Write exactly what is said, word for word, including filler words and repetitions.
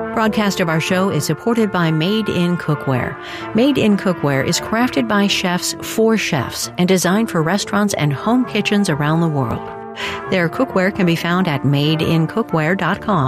Broadcast of our show is supported by Made in Cookware. Made in Cookware is crafted by chefs for chefs and designed for restaurants and home kitchens around the world. Their cookware can be found at made in cookware dot com